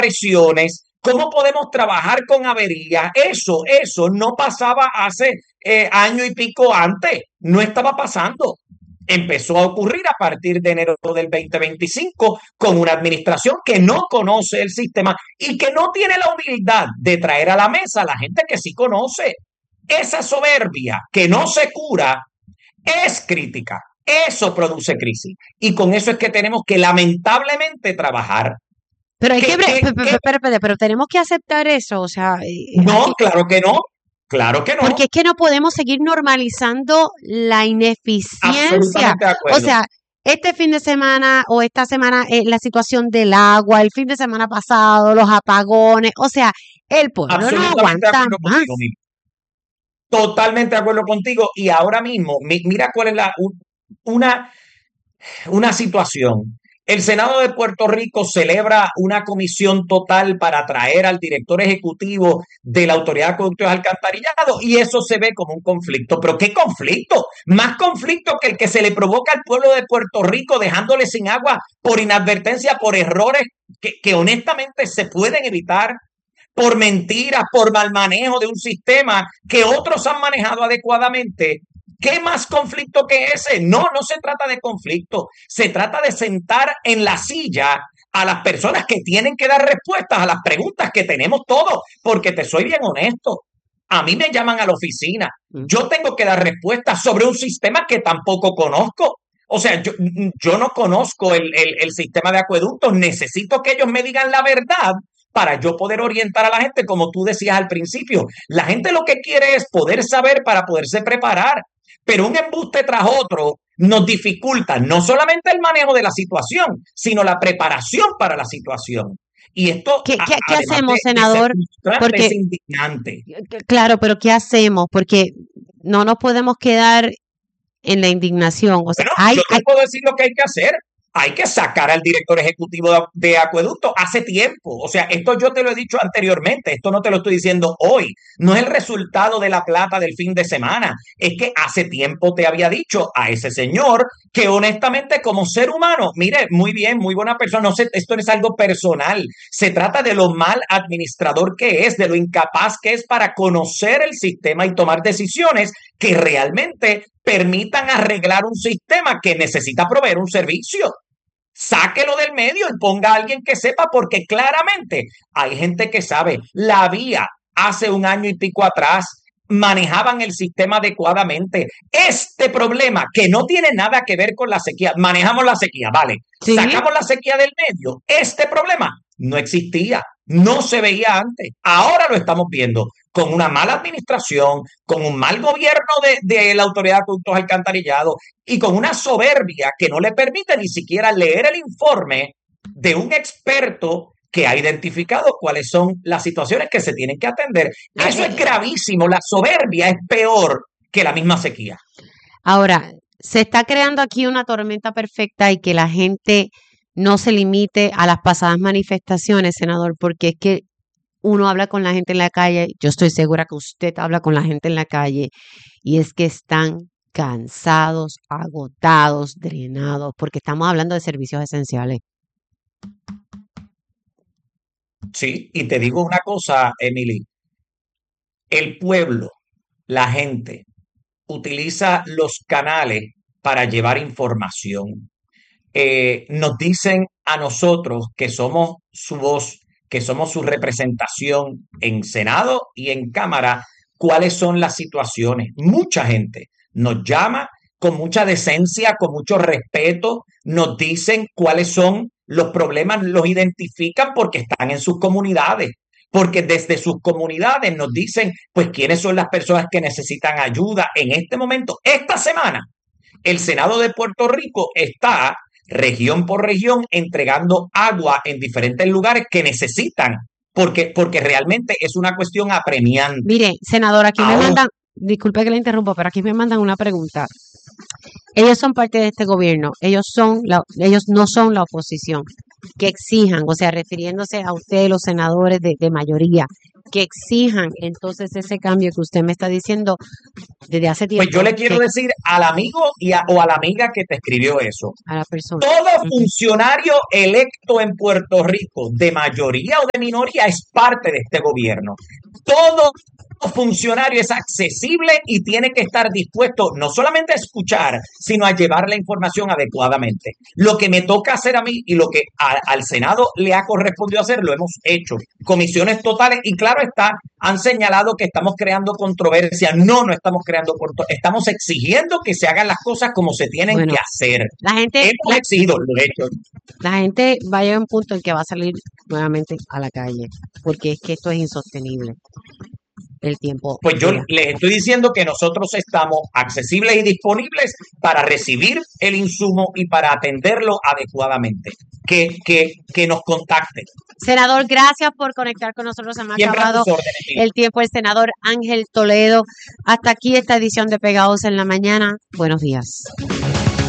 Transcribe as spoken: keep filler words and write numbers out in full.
presiones, cómo podemos trabajar con averías. Eso, eso no pasaba hace eh, año y pico antes, no estaba pasando. Empezó a ocurrir a partir de enero del veinte veinticinco con una administración que no conoce el sistema y que no tiene la humildad de traer a la mesa a la gente que sí conoce. Esa soberbia que no se cura es crítica. Eso produce crisis. Y con eso es que tenemos que lamentablemente trabajar. Pero hay que, que, que, que pero, pero, pero tenemos que aceptar eso, o sea, no, que, claro que no. Claro que no. Porque es que no podemos seguir normalizando la ineficiencia. O sea, este fin de semana o esta semana eh, la situación del agua, el fin de semana pasado, los apagones, o sea, el pueblo no aguanta más. Contigo, Totalmente de acuerdo contigo. Y ahora mismo, mi, mira cuál es la una, una situación. El Senado de Puerto Rico celebra una comisión total para traer al director ejecutivo de la Autoridad de Acueductos y Alcantarillados y eso se ve como un conflicto. ¿Pero qué conflicto? Más conflicto que el que se le provoca al pueblo de Puerto Rico dejándole sin agua por inadvertencia, por errores que, que honestamente se pueden evitar, por mentiras, por mal manejo de un sistema que otros han manejado adecuadamente. ¿Qué más conflicto que ese? No, no se trata de conflicto. Se trata de sentar en la silla a las personas que tienen que dar respuestas a las preguntas que tenemos todos. Porque te soy bien honesto. A mí me llaman a la oficina. Yo tengo que dar respuestas sobre un sistema que tampoco conozco. O sea, yo, yo no conozco el, el, el sistema de acueductos. Necesito que ellos me digan la verdad para yo poder orientar a la gente, como tú decías al principio. La gente lo que quiere es poder saber para poderse preparar. Pero un embuste tras otro nos dificulta no solamente el manejo de la situación, sino la preparación para la situación. Y esto, ¿qué, qué, ¿qué hacemos, de, senador? De Porque es indignante. Claro, pero ¿qué hacemos? Porque no nos podemos quedar en la indignación. O sea, bueno, hay, yo te hay... puedo decir lo que hay que hacer. Hay que sacar al director ejecutivo de, de Acueducto hace tiempo. O sea, esto yo te lo he dicho anteriormente, esto no te lo estoy diciendo hoy. No es el resultado de la plata del fin de semana. Es que hace tiempo te había dicho a ese señor que honestamente como ser humano, mire, muy bien, muy buena persona, no sé, esto no es algo personal. Se trata de lo mal administrador que es, de lo incapaz que es para conocer el sistema y tomar decisiones que realmente permitan arreglar un sistema que necesita proveer un servicio. Sáquelo del medio y ponga a alguien que sepa, porque claramente hay gente que sabe. La vía hace un año y pico atrás manejaban el sistema adecuadamente. Este problema que no tiene nada que ver con la sequía, manejamos la sequía, vale, ¿sí? Sacamos la sequía del medio. Este problema no existía, no se veía antes. Ahora lo estamos viendo con una mala administración, con un mal gobierno de, de la Autoridad de Acueductos Alcantarillados y con una soberbia que no le permite ni siquiera leer el informe de un experto que ha identificado cuáles son las situaciones que se tienen que atender. Eso es gravísimo. La soberbia es peor que la misma sequía. Ahora, se está creando aquí una tormenta perfecta y que la gente no se limite a las pasadas manifestaciones, senador, porque es que uno habla con la gente en la calle, yo estoy segura que usted habla con la gente en la calle, y es que están cansados, agotados, drenados, porque estamos hablando de servicios esenciales. Sí, y te digo una cosa, Emily, el pueblo, la gente, utiliza los canales para llevar información. Eh, nos dicen a nosotros que somos su voz, que somos su representación en Senado y en Cámara, cuáles son las situaciones. Mucha gente nos llama con mucha decencia, con mucho respeto, nos dicen cuáles son los problemas, los identifican porque están en sus comunidades, porque desde sus comunidades nos dicen pues quiénes son las personas que necesitan ayuda en este momento. Esta semana, el Senado de Puerto Rico está región por región entregando agua en diferentes lugares que necesitan, porque, porque realmente es una cuestión apremiante. Mire, senador, aquí Ahora, me mandan, disculpe que le interrumpo, pero aquí me mandan una pregunta. Ellos son parte de este gobierno, ellos son la, ellos no son la oposición, que exijan, o sea, refiriéndose a ustedes los senadores de, de mayoría, que exijan entonces ese cambio que usted me está diciendo desde hace tiempo. Pues yo le quiero que, decir al amigo y a, o a la amiga que te escribió eso. a la persona. Todo Ujú. funcionario electo en Puerto Rico, de mayoría o de minoría, es parte de este gobierno. Todo funcionario es accesible y tiene que estar dispuesto no solamente a escuchar, sino a llevar la información adecuadamente. Lo que me toca hacer a mí y lo que a, al Senado le ha correspondido hacer, lo hemos hecho. Comisiones totales y claro está, han señalado que estamos creando controversia. No, no estamos creando controversia. Estamos exigiendo que se hagan las cosas como se tienen Bueno, que hacer. la gente, Hemos la, exigido, lo he hecho. la gente va a llegar a un punto en que va a salir nuevamente a la calle, porque es que esto es insostenible. El tiempo. Pues yo Mira, les estoy diciendo que nosotros estamos accesibles y disponibles para recibir el insumo y para atenderlo adecuadamente. Que, que, que nos contacten. senador, gracias por conectar con nosotros. Se me ha Siempre a acabado tus órdenes. Mira. el tiempo. El senador Ángel Toledo. Hasta aquí esta edición de Pegados en la Mañana. Buenos días.